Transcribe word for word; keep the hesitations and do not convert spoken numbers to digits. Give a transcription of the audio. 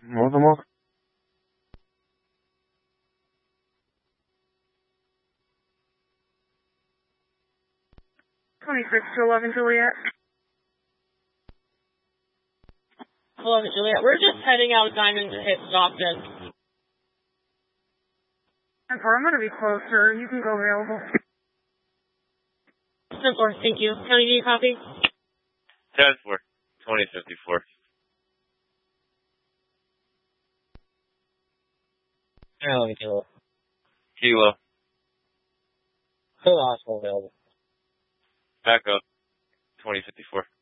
もしもし。twenty-six to eleven Juliet. eleven Juliet. We're just heading out of Diamond to hit Stockton. ten four, I'm going to be closer. You can go available. ten four, thank you. County, do you copy? ten four, twenty fifty-four. eleven Kilo. Kilo. Full hospital available. Back up. twenty fifty-four.